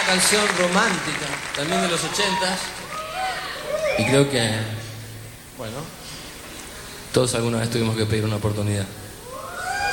canción romántica, también de los 80s. Y creo que, bueno, todos alguna vez tuvimos que pedir una oportunidad.